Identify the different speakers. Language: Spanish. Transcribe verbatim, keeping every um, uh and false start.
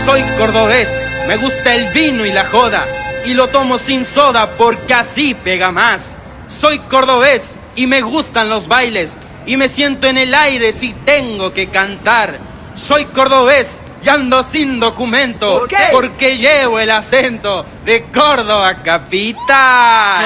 Speaker 1: Soy cordobés, me gusta el vino y la joda, y lo tomo sin soda porque así pega más. Soy cordobés y me gustan los bailes, y me siento en el aire si tengo que cantar. Soy cordobés y ando sin documento,
Speaker 2: ¿Por qué?
Speaker 1: porque llevo el acento de Córdoba capital.